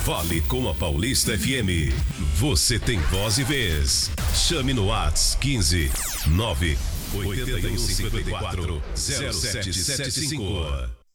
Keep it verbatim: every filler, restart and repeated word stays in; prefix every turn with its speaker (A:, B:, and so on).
A: Fale com a Paulista F M. Você tem voz e vez. Chame no WhatsApp quinze nove oito um cinco quatro zero sete sete cinco.